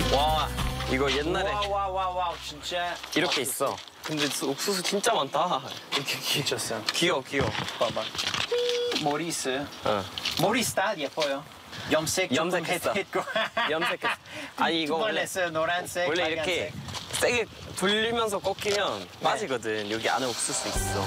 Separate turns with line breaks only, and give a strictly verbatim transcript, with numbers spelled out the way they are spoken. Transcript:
와, 이거 옛날에
와와와와 진짜
이렇게 있어. 근데 옥수수 진짜 많다. 이렇게 귀,
미쳤어.
귀여워, 귀여워. 봐봐.
머리 있어요.
어.
머리 스타일 예뻐요. 염색 조금
염색했어.
했고.
염색했어. 아니 이거
두번
원래
했어요. 노란색,
원래
빨간색.
이렇게 세게 돌리면서 꺾이면 빠지거든. 여기 안에 옥수수 있어.